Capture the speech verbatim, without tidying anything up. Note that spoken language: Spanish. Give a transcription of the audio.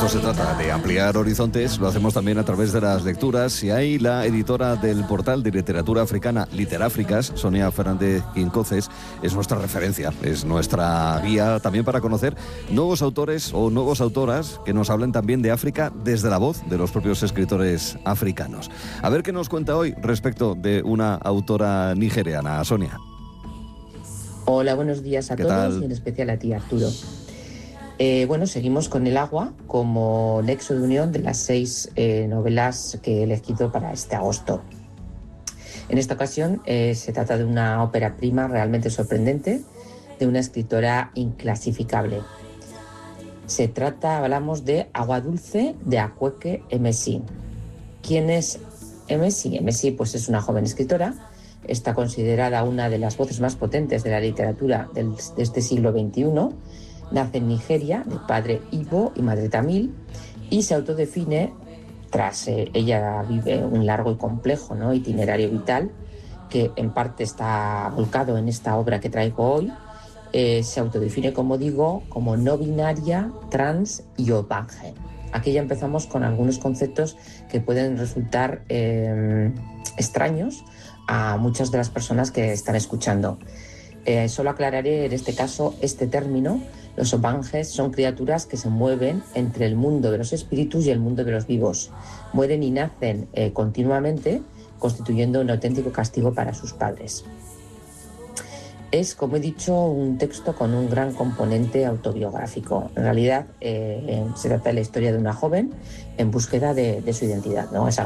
esto se trata, de ampliar horizontes. Lo hacemos también a través de las lecturas. Y ahí la editora del portal de literatura africana Literáfricas, Sonia Fernández Quincoces, es nuestra referencia, es nuestra guía también para conocer nuevos autores o nuevas autoras que nos hablen también de África desde la voz de los propios escritores africanos. A ver qué nos cuenta hoy respecto de una autora nigeriana, Sonia. Hola, buenos días a ¿Qué todos tal? y en especial a ti, Arturo. Eh, bueno, seguimos con el agua como nexo de unión de las seis eh, novelas que he elegido para este agosto. En esta ocasión eh, se trata de una ópera prima realmente sorprendente de una escritora inclasificable. Se trata, hablamos de Agua Dulce de Akwaeke Emesi. ¿Quién es Emesi? Emesi pues es una joven escritora. Está considerada una de las voces más potentes de la literatura del, de este siglo veintiuno. Nace en Nigeria, de padre Igbo y madre tamil, y se autodefine, tras eh, ella vive un largo y complejo, ¿no?, itinerario vital, que en parte está volcado en esta obra que traigo hoy. Eh, se autodefine, como digo, como no binaria, trans y obange. Aquí ya empezamos con algunos conceptos que pueden resultar eh, extraños a muchas de las personas que están escuchando. Eh, solo aclararé en este caso este término. Los obanges son criaturas que se mueven entre el mundo de los espíritus y el mundo de los vivos. Mueren y nacen eh, continuamente, constituyendo un auténtico castigo para sus padres. Es, como he dicho, un texto con un gran componente autobiográfico. En realidad, eh, se trata de la historia de una joven en búsqueda de, de su identidad, ¿no? Esa